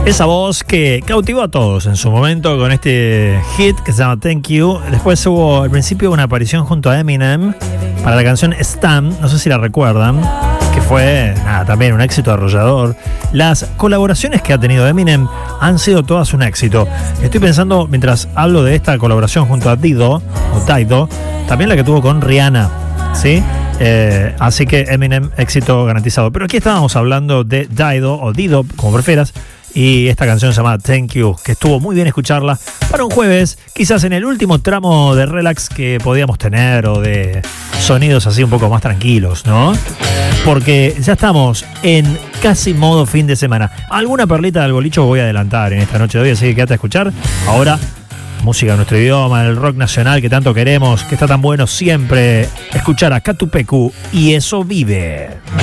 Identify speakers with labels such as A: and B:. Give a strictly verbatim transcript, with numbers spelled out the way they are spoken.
A: Esa voz que cautivó a todos en su momento con este hit que se llama Thank You. Después hubo al principio una aparición junto a Eminem para la canción Stan, no sé si la recuerdan, que fue nada, también un éxito arrollador. Las colaboraciones que ha tenido Eminem han sido todas un éxito. Estoy pensando, mientras hablo de esta colaboración junto a Dido, o Dido, también la que tuvo con Rihanna, ¿sí? Eh, así que Eminem, éxito garantizado. Pero aquí estábamos hablando de Dido, o Dido, como prefieras, y esta canción se llama Thank You, que estuvo muy bien escucharla para un jueves, quizás en el último tramo de relax que podíamos tener, o de sonidos así un poco más tranquilos, ¿no? Porque ya estamos en casi modo fin de semana. Alguna perlita del bolicho voy a adelantar en esta noche de hoy, así que quédate a escuchar. Ahora, música en nuestro idioma, el rock nacional que tanto queremos, que está tan bueno siempre escuchar a Catupecu, y eso vive.